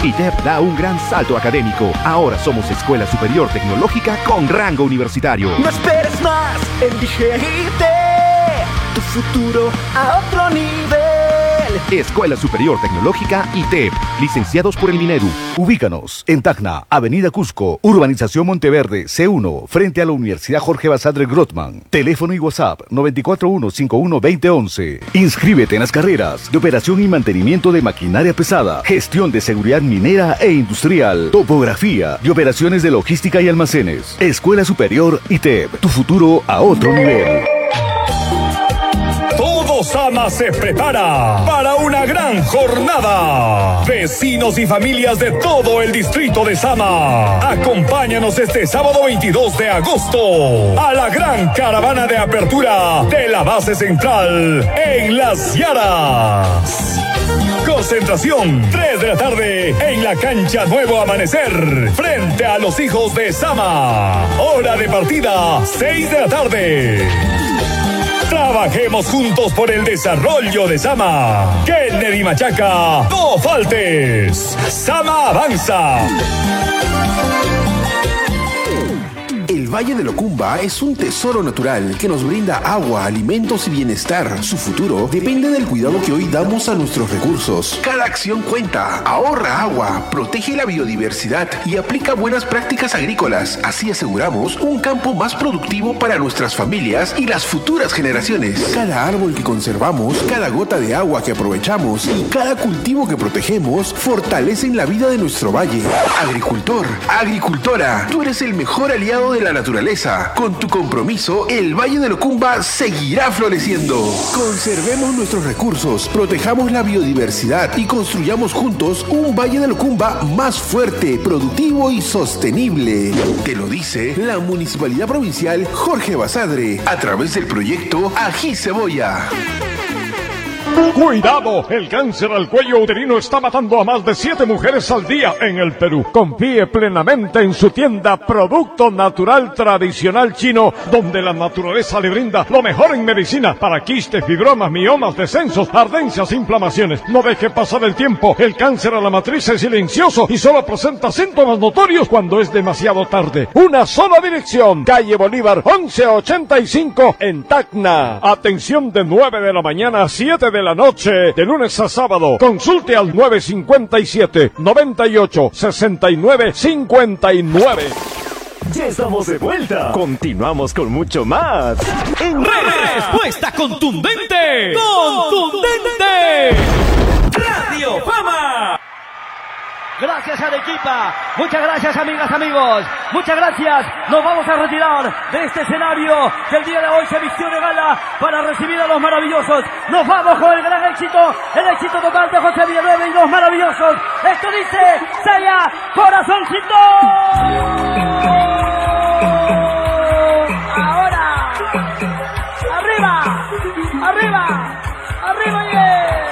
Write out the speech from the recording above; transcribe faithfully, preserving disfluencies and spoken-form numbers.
I T E P da un gran salto académico. Ahora somos Escuela Superior Tecnológica con rango universitario. No esperes más, elige I T E P, tu futuro a otro nivel. Escuela Superior Tecnológica I T E P, licenciados por el Minedu. Ubícanos en Tacna, Avenida Cusco, Urbanización Monteverde, C uno, frente a la Universidad Jorge Basadre Grossman. Teléfono y WhatsApp nueve cuatro uno, cinco uno dos cero once. Inscríbete en las carreras de operación y mantenimiento de maquinaria pesada, gestión de seguridad minera e industrial, topografía y operaciones de logística y almacenes. Escuela Superior I T E P, tu futuro a otro nivel. Todo Sama se prepara para una gran jornada. Vecinos y familias de todo el distrito de Sama, acompáñanos este sábado veintidós de agosto a la gran caravana de apertura de la base central en Las Yaras. Concentración, tres de la tarde en la cancha Nuevo Amanecer, frente a los hijos de Sama. Hora de partida, seis de la tarde. Trabajemos juntos por el desarrollo de Sama. Kennedy Machaca, no faltes. Sama avanza. El Valle de Locumba es un tesoro natural que nos brinda agua, alimentos y bienestar. Su futuro depende del cuidado que hoy damos a nuestros recursos. Cada acción cuenta. Ahorra agua, protege la biodiversidad y aplica buenas prácticas agrícolas. Así aseguramos un campo más productivo para nuestras familias y las futuras generaciones. Cada árbol que conservamos, cada gota de agua que aprovechamos y cada cultivo que protegemos fortalecen la vida de nuestro valle. Agricultor, agricultora, tú eres el mejor aliado de la naturaleza. Con tu compromiso, el Valle de Locumba seguirá floreciendo. Conservemos nuestros recursos, protejamos la biodiversidad y construyamos juntos un Valle de Locumba más fuerte, productivo y sostenible. Te lo dice la Municipalidad Provincial Jorge Basadre a través del proyecto Ají Cebolla. ¡Cuidado! El cáncer al cuello uterino está matando a más de siete mujeres al día en el Perú. Confíe plenamente en su tienda Producto Natural Tradicional Chino, donde la naturaleza le brinda lo mejor en medicina para quistes, fibromas, miomas, descensos, ardencias, inflamaciones. No deje pasar el tiempo. El cáncer a la matriz es silencioso y solo presenta síntomas notorios cuando es demasiado tarde. Una sola dirección. Calle Bolívar, once ochenta y cinco en Tacna. Atención de nueve de la mañana a siete de la noche, de lunes a sábado. Consulte al nueve cinco siete, noventa y ocho, sesenta y nueve cincuenta y nueve. Ya estamos de vuelta. Continuamos con mucho más. En respuesta contundente. Contundente. Radio Fama. Gracias Arequipa, muchas gracias amigas, amigos, muchas gracias. Nos vamos a retirar de este escenario que el día de hoy se vistió de gala para recibir a los maravillosos. Nos vamos con el gran éxito, el éxito total de José Villanueva y los maravillosos. Esto dice Saya Corazoncito.